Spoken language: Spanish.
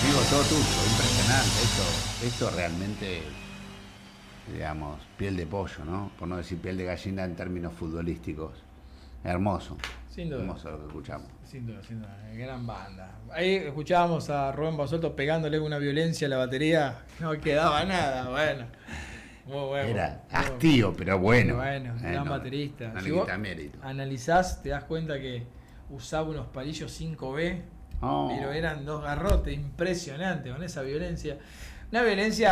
Digo, todo tuyo, impresionante. Esto realmente, digamos, piel de pollo, ¿no? Por no decir piel de gallina en términos futbolísticos. Hermoso. Sin duda. Hermoso lo que escuchamos. Sin duda, sin duda. Gran banda. Ahí escuchábamos a Rubén Basualto pegándole una violencia a la batería. No quedaba nada, bueno. Muy bueno. Era muy hastío, pero bueno. Bueno, gran No, baterista. no Si le vos quita mérito. analizás, te das cuenta que usaba unos palillos 5B, Oh. pero eran dos garrotes impresionantes con esa violencia. Una violencia